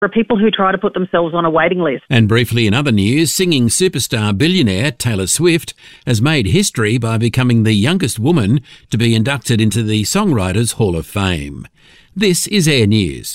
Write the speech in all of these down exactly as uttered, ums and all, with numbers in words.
for people who try to put themselves on a waiting list. And briefly in other news, singing superstar billionaire Taylor Swift has made history by becoming the youngest woman to be inducted into the Songwriters Hall of Fame. This is Air News.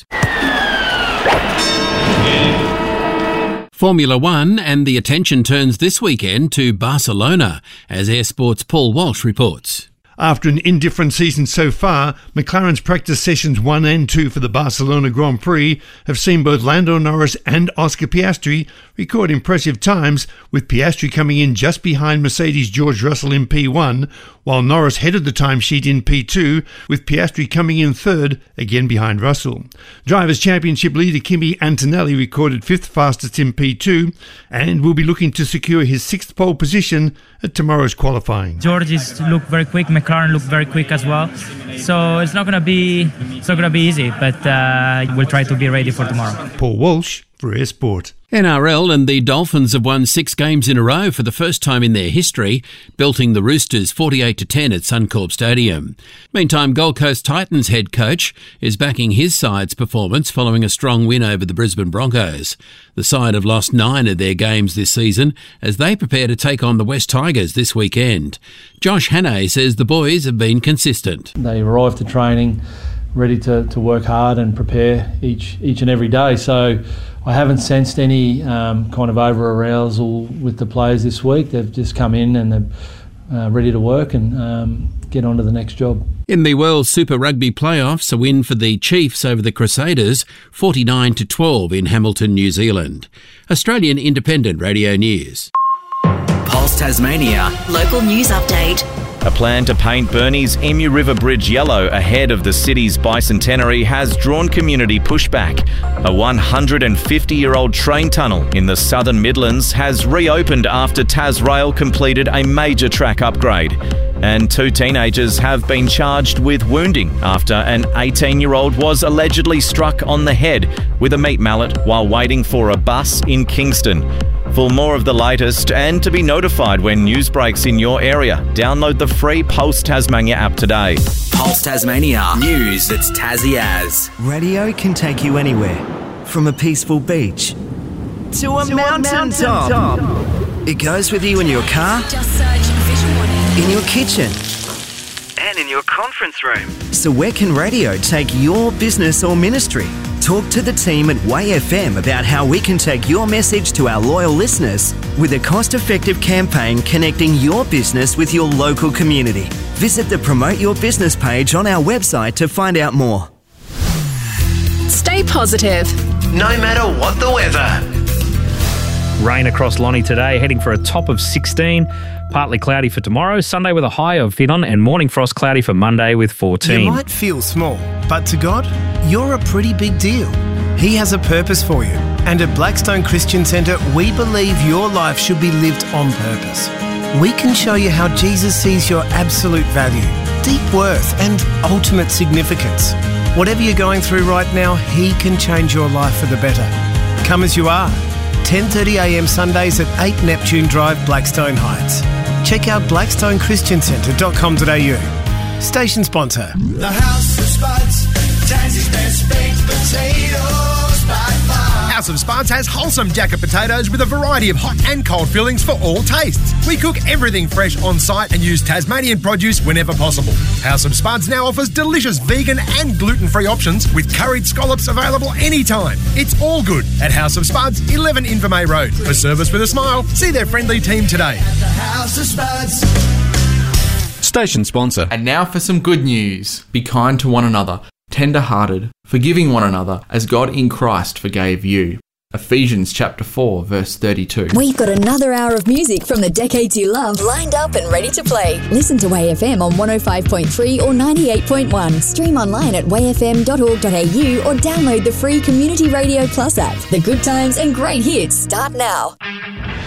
Formula One, and the attention turns this weekend to Barcelona, as Air Sport's Paul Walsh reports. After an indifferent season so far, McLaren's practice sessions one and two for the Barcelona Grand Prix have seen both Lando Norris and Oscar Piastri record impressive times, with Piastri coming in just behind Mercedes' George Russell in P one, while Norris headed the timesheet in P two, with Piastri coming in third, again behind Russell. Drivers' Championship leader Kimi Antonelli recorded fifth fastest in P two and will be looking to secure his sixth pole position at tomorrow's qualifying. George is look very quick. McLaren looked very quick as well, so it's not gonna be it's not gonna be easy, but uh, we'll try to be ready for tomorrow. Paul Walsh for Air Sport. N R L, and the Dolphins have won six games in a row for the first time in their history, belting the Roosters forty-eight to ten at Suncorp Stadium. Meantime, Gold Coast Titans head coach is backing his side's performance following a strong win over the Brisbane Broncos. The side have lost nine of their games this season as they prepare to take on the West Tigers this weekend. Josh Hannay says the boys have been consistent. They arrive to training ready to, to work hard and prepare each each and every day. So I haven't sensed any um, kind of over-arousal with the players this week. They've just come in and they're uh, ready to work and um, get on to the next job. In the World Super Rugby playoffs, a win for the Chiefs over the Crusaders, forty-nine to twelve in Hamilton, New Zealand. Australian Independent Radio News. Pulse Tasmania. Local news update. A plan to paint Burnie's Emu River Bridge yellow ahead of the city's bicentenary has drawn community pushback. A one hundred fifty-year-old train tunnel in the Southern Midlands has reopened after Tasrail completed a major track upgrade. And two teenagers have been charged with wounding after an eighteen-year-old was allegedly struck on the head with a meat mallet while waiting for a bus in Kingston. For more of the latest and to be notified when news breaks in your area, download the free Pulse Tasmania app today. Pulse Tasmania. News that's Tassie as. Radio can take you anywhere, from a peaceful beach to a, to mountain, a mountain top. top. It goes with you in your car, Just search Vision One. in your kitchen, and in your conference room. So where can radio take your business or ministry? Talk to the team at Way F M about how we can take your message to our loyal listeners with a cost-effective campaign connecting your business with your local community. Visit the Promote Your Business page on our website to find out more. Stay positive. No matter what the weather. Rain across Lonnie today, heading for a top of sixteen. Partly cloudy for tomorrow, Sunday with a high of fifteen, and morning frost cloudy for Monday with fourteen. You might feel small, but to God, you're a pretty big deal. He has a purpose for you. And at Blackstone Christian Centre, we believe your life should be lived on purpose. We can show you how Jesus sees your absolute value, deep worth, and ultimate significance. Whatever you're going through right now, He can change your life for the better. Come as you are. ten thirty a m Sundays at eight Neptune Drive, Blackstone Heights. Check out blackstone christian centre dot com dot a u. Station sponsor. The House of Spuds, Tassie's best baked potatoes by far. House of Spuds has wholesome jacket potatoes with a variety of hot and cold fillings for all tastes. We cook everything fresh on site and use Tasmanian produce whenever possible. House of Spuds now offers delicious vegan and gluten-free options with curried scallops available anytime. It's all good at House of Spuds, eleven Invermay Road. For service with a smile, see their friendly team today. At the House of Spuds. Station sponsor. And now for some good news. Be kind to one another, tender-hearted, forgiving one another as God in Christ forgave you. Ephesians chapter four, verse thirty-two. We've got another hour of music from the decades you love lined up and ready to play. Listen to Way F M on one oh five point three or ninety-eight point one. Stream online at way f m dot org dot a u or download the free Community Radio Plus app. The good times and great hits start now.